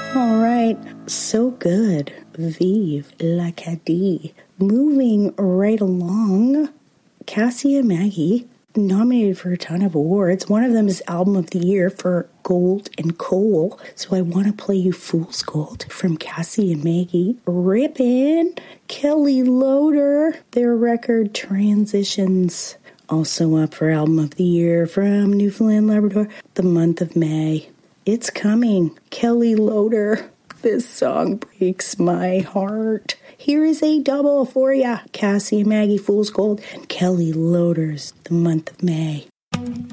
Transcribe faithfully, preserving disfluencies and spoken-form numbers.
All right, so good. Vive l'Acadie. Moving right along, Cassie and Maggie nominated for a ton of awards. One of them is Album of the Year for Gold and Coal. So I want to play you Fool's Gold from Cassie and Maggie. Rippin', Kelly Loader, their record Transitions. Also up for Album of the Year from Newfoundland Labrador, the month of May. It's coming. Kelly Loader. This song breaks my heart. Here is a double for ya. Cassie and Maggie, Fool's Gold, and Kelly Loader's The Month of May.